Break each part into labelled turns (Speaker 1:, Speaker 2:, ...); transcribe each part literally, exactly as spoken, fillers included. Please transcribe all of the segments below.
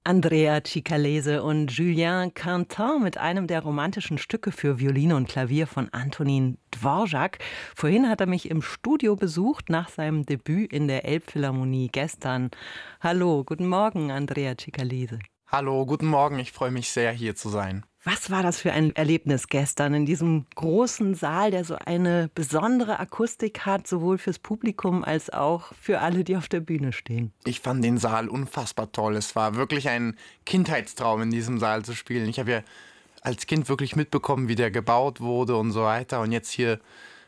Speaker 1: Andrea Cicalese und Julien Quintin mit einem der romantischen Stücke für Violine und Klavier von Antonin Dvorak. Vorhin hat er mich im Studio besucht nach seinem Debüt in der Elbphilharmonie gestern. Hallo, guten Morgen, Andrea Cicalese.
Speaker 2: Hallo, guten Morgen. Ich freue mich sehr, hier zu sein.
Speaker 1: Was war das für ein Erlebnis gestern in diesem großen Saal, der so eine besondere Akustik hat, sowohl fürs Publikum als auch für alle, die auf der Bühne stehen?
Speaker 2: Ich fand den Saal unfassbar toll. Es war wirklich ein Kindheitstraum, in diesem Saal zu spielen. Ich habe ja als Kind wirklich mitbekommen, wie der gebaut wurde und so weiter. Und jetzt hier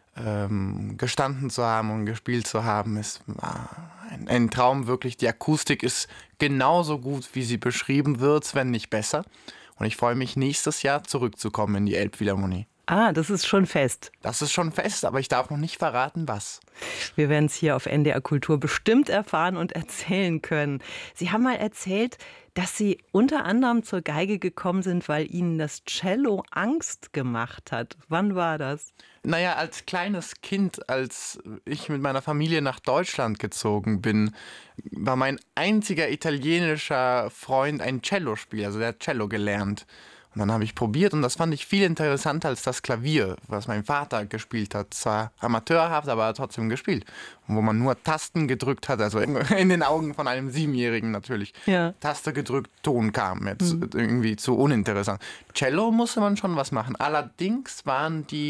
Speaker 2: ähm, gestanden zu haben und gespielt zu haben, ist ein, ein Traum wirklich. Die Akustik ist genauso gut, wie sie beschrieben wird, wenn nicht besser. Und ich freue mich, nächstes Jahr zurückzukommen in die Elbphilharmonie.
Speaker 1: Ah, das ist schon fest.
Speaker 2: Das ist schon fest, aber ich darf noch nicht verraten, was.
Speaker 1: Wir werden es hier auf N D R Kultur bestimmt erfahren und erzählen können. Sie haben mal erzählt, dass Sie unter anderem zur Geige gekommen sind, weil Ihnen das Cello Angst gemacht hat. Wann war das?
Speaker 2: Naja, als kleines Kind, als ich mit meiner Familie nach Deutschland gezogen bin, war mein einziger italienischer Freund ein Cellospieler, also der hat Cello gelernt. Und dann habe ich probiert und das fand ich viel interessanter als das Klavier, was mein Vater gespielt hat. Zwar amateurhaft, aber trotzdem gespielt. Und wo man nur Tasten gedrückt hat, also in den Augen von einem Siebenjährigen natürlich. Ja. Taste gedrückt, Ton kam jetzt mhm. irgendwie zu uninteressant. Cello musste man schon was machen. Allerdings waren die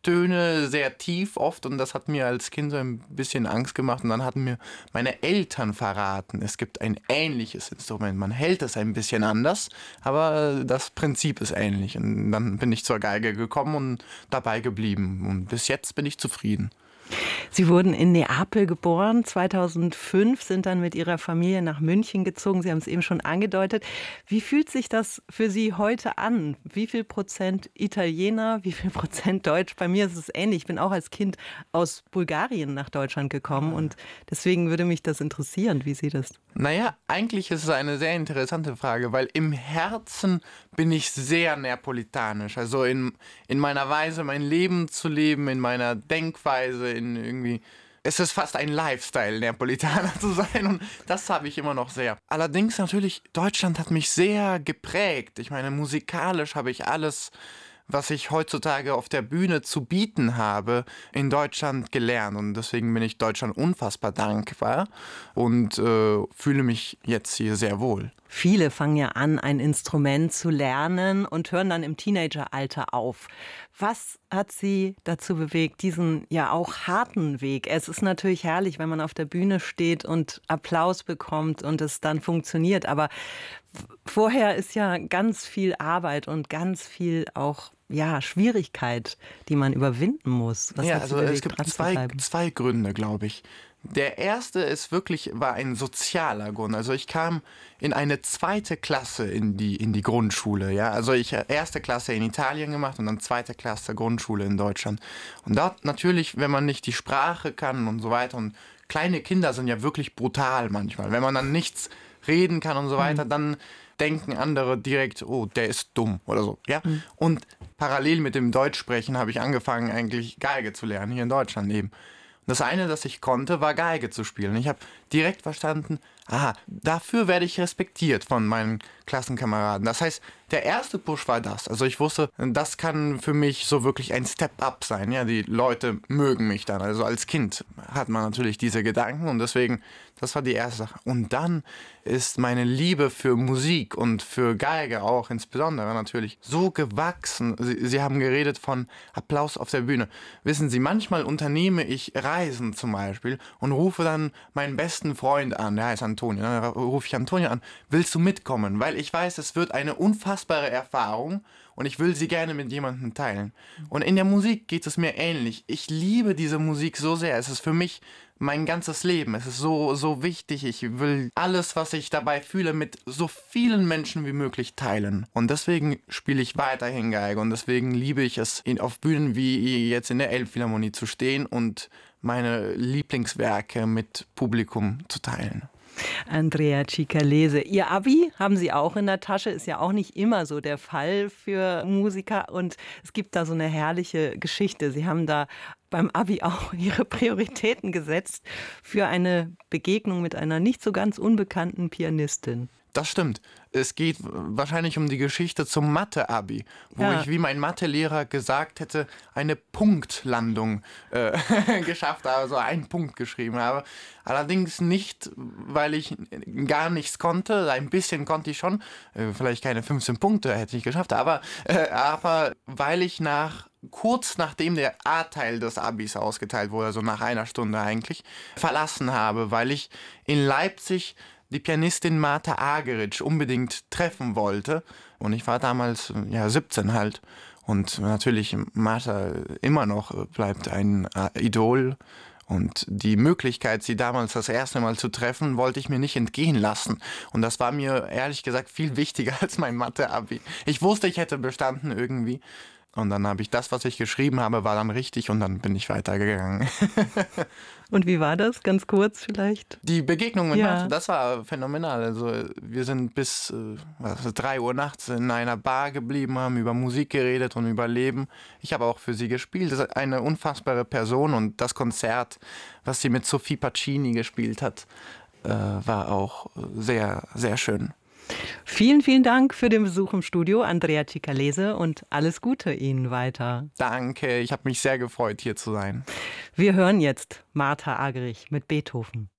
Speaker 2: Töne sehr tief oft und das hat mir als Kind so ein bisschen Angst gemacht und dann hatten mir meine Eltern verraten, es gibt ein ähnliches Instrument, man hält es ein bisschen anders, aber das Prinzip ist ähnlich und dann bin ich zur Geige gekommen und dabei geblieben und bis jetzt bin ich zufrieden.
Speaker 1: Sie wurden in Neapel geboren, zweitausendfünf, sind dann mit Ihrer Familie nach München gezogen. Sie haben es eben schon angedeutet. Wie fühlt sich das für Sie heute an? Wie viel Prozent Italiener, wie viel Prozent Deutsch? Bei mir ist es ähnlich. Ich bin auch als Kind aus Bulgarien nach Deutschland gekommen und deswegen würde mich das interessieren, wie Sie das...
Speaker 2: Naja, eigentlich ist es eine sehr interessante Frage, weil im Herzen bin ich sehr neapolitanisch. Also in, in meiner Weise, mein Leben zu leben, in meiner Denkweise, in irgendwie... Es ist fast ein Lifestyle, Neapolitaner zu sein und das habe ich immer noch sehr. Allerdings natürlich, Deutschland hat mich sehr geprägt. Ich meine, musikalisch habe ich alles, was ich heutzutage auf der Bühne zu bieten habe, in Deutschland gelernt. Und deswegen bin ich Deutschland unfassbar dankbar und äh, fühle mich jetzt hier sehr wohl.
Speaker 1: Viele fangen ja an, ein Instrument zu lernen und hören dann im Teenageralter auf. Was hat Sie dazu bewegt, diesen ja auch harten Weg? Es ist natürlich herrlich, wenn man auf der Bühne steht und Applaus bekommt und es dann funktioniert. Aber vorher ist ja ganz viel Arbeit und ganz viel auch ja, Schwierigkeit, die man überwinden muss.
Speaker 2: Was ja, also es gibt zwei, zwei Gründe, glaube ich. Der erste ist wirklich, war ein sozialer Grund. Also ich kam in eine zweite Klasse in die, in die Grundschule. Ja? Also ich habe erste Klasse in Italien gemacht und dann zweite Klasse Grundschule in Deutschland. Und dort natürlich, wenn man nicht die Sprache kann und so weiter, und kleine Kinder sind ja wirklich brutal manchmal. Wenn man dann nichts reden kann und so weiter, mhm. dann denken andere direkt, oh, der ist dumm oder so. Ja? Mhm. Und parallel mit dem Deutschsprechen habe ich angefangen, eigentlich Geige zu lernen, hier in Deutschland eben. Das eine, das ich konnte, war Geige zu spielen. Ich habe direkt verstanden, aha, dafür werde ich respektiert von meinen Klassenkameraden. Das heißt, der erste Push war das. Also ich wusste, das kann für mich so wirklich ein Step-up sein. Ja, die Leute mögen mich dann. Also als Kind hat man natürlich diese Gedanken und deswegen, das war die erste Sache. Und dann ist meine Liebe für Musik und für Geige auch insbesondere natürlich so gewachsen. Sie, Sie haben geredet von Applaus auf der Bühne. Wissen Sie, manchmal unternehme ich Reisen zum Beispiel und rufe dann meinen besten Freund an, der heißt Antonio, dann rufe ich Antonio an, willst du mitkommen? Weil ich weiß, es wird eine unfassbare Erfahrung und ich will sie gerne mit jemandem teilen. Und in der Musik geht es mir ähnlich. Ich liebe diese Musik so sehr. Es ist für mich mein ganzes Leben. Es ist so, so wichtig. Ich will alles, was ich dabei fühle, mit so vielen Menschen wie möglich teilen. Und deswegen spiele ich weiterhin Geige. Und deswegen liebe ich es, auf Bühnen wie jetzt in der Elbphilharmonie zu stehen und meine Lieblingswerke mit Publikum zu teilen.
Speaker 1: Andrea Cicalese. Ihr Abi haben Sie auch in der Tasche, ist ja auch nicht immer so der Fall für Musiker. Und es gibt da so eine herrliche Geschichte. Sie haben da beim Abi auch Ihre Prioritäten gesetzt für eine Begegnung mit einer nicht so ganz unbekannten Pianistin.
Speaker 2: Das stimmt. Es geht wahrscheinlich um die Geschichte zum Mathe-Abi, wo ja. ich, wie mein Mathelehrer gesagt hätte, eine Punktlandung äh, geschafft habe, also einen Punkt geschrieben habe. Allerdings nicht, weil ich gar nichts konnte. Ein bisschen konnte ich schon, äh, vielleicht keine fünfzehn Punkte hätte ich geschafft, aber, äh, aber weil ich nach kurz nachdem der A-Teil des Abis ausgeteilt wurde, also nach einer Stunde eigentlich, verlassen habe, weil ich in Leipzig die Pianistin Martha Argerich unbedingt treffen wollte. Und ich war damals ja siebzehn halt. Und natürlich Martha immer noch bleibt ein Idol. Und die Möglichkeit, sie damals das erste Mal zu treffen, wollte ich mir nicht entgehen lassen. Und das war mir ehrlich gesagt viel wichtiger als mein Mathe-Abi. Ich wusste, ich hätte bestanden irgendwie. Und dann habe ich das, was ich geschrieben habe, war dann richtig und dann bin ich weitergegangen.
Speaker 1: Und wie war das? Ganz kurz vielleicht?
Speaker 2: Die Begegnung mit
Speaker 1: ja.
Speaker 2: Martha, das war phänomenal. Also wir sind bis äh, drei Uhr nachts in einer Bar geblieben, haben über Musik geredet und über Leben. Ich habe auch für sie gespielt. Das ist eine unfassbare Person und das Konzert, was sie mit Sophie Pacini gespielt hat, äh, war auch sehr, sehr schön.
Speaker 1: Vielen, vielen Dank für den Besuch im Studio, Andrea Cicalese, und alles Gute Ihnen weiter.
Speaker 2: Danke, ich habe mich sehr gefreut, hier zu sein.
Speaker 1: Wir hören jetzt Martha Argerich mit Beethoven.